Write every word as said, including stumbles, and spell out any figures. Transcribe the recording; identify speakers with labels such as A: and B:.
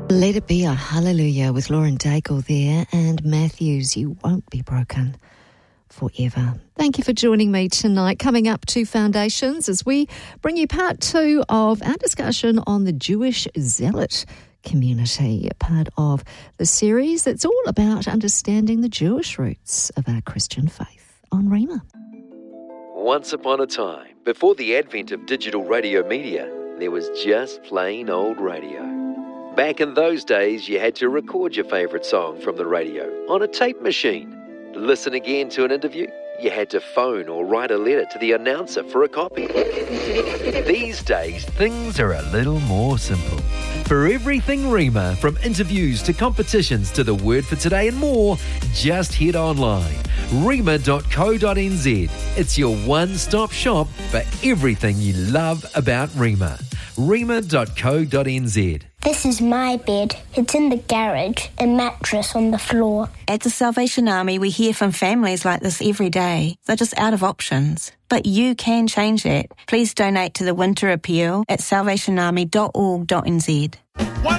A: Let It Be a Hallelujah with Lauren Daigle there, and Matthews, You Won't Be Broken Forever. Thank you for joining me tonight. Coming up to Foundations as we bring you part two of our discussion on the Jewish zealot community, part of the series that's all about understanding the Jewish roots of our Christian faith on Rhema.
B: Once upon a time, before the advent of digital radio media, there was just plain old radio. Back in those days, you had to record your favourite song from the radio on a tape machine. To listen again to an interview, you had to phone or write a letter to the announcer for a copy. These days, things are a little more simple. For everything Rhema, from interviews to competitions to the Word for Today and more, just head online. rhema dot co dot n z. It's your one-stop shop for everything you love about Rhema. rhema dot co dot n z.
C: This is my bed. It's in the garage, a mattress on the floor.
D: At the Salvation Army, we hear from families like this every day. They're just out of options. But you can change that. Please donate to the Winter Appeal at salvation army dot org dot n z.